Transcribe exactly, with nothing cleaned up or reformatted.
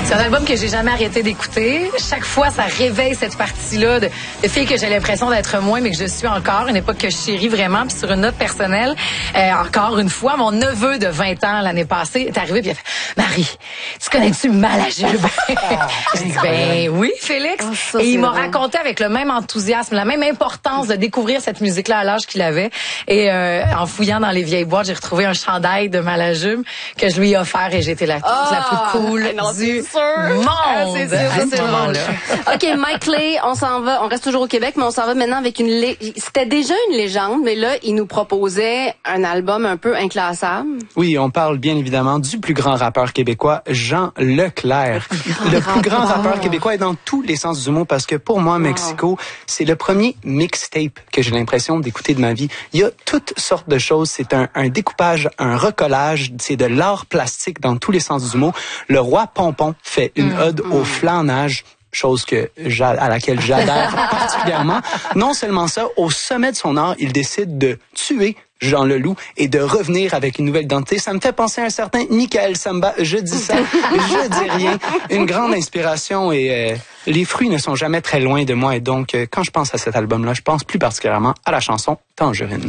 C'est un album que j'ai jamais arrêté d'écouter. Chaque fois, ça réveille cette partie-là de, de fille que j'ai l'impression d'être moins, mais que je suis encore. Une époque que je chéris vraiment. Puis sur une note personnelle, euh, encore une fois, mon neveu de vingt ans l'année passée est arrivé puis il a fait « Marie, tu connais-tu Malajube? » J'ai dit « Ben oui, Félix. » Oh, ça, Et il m'a vrai. raconté avec le même enthousiasme, la même importance de découvrir cette musique-là à l'âge qu'il avait. Et euh, en fouillant dans les vieilles boîtes, j'ai retrouvé un chandail de Malajube que je lui ai offert et j'étais la, Ah, la plus cool non, du c'est sûr. monde. Ah, c'est sûr, à ça, ce c'est moment-là. drôle. OK, Mike Clay, on s'en va, on reste toujours au Québec, mais on s'en va maintenant avec une lé... C'était déjà une légende, mais là, il nous proposait un album un peu inclassable. Oui, on parle bien évidemment du plus grand rappeur québécois, Jean Leclerc. Le plus grand Le plus grand rappeur. rappeur québécois est dans tous les sens du mot parce que pour moi, Mexico, c'est le premier mixtape que j'ai l'impression d'écouter de ma vie. Il y a toutes sortes de choses. C'est un, un découpage, un recollage. C'est de l'art plastique dans tous les sens du mot. Le roi Pompon fait une Mmh, ode mmh. au flanage, chose que j'a- à laquelle j'adhère particulièrement. Non seulement ça, au sommet de son art, il décide de tuer Jean Leloup et de revenir avec une nouvelle identité. Ça me fait penser à un certain Michael Samba. Je dis ça, je dis rien. Une grande inspiration et euh, les fruits ne sont jamais très loin de moi. Et donc, euh, quand je pense à cet album-là, je pense plus particulièrement à la chanson Tangerine.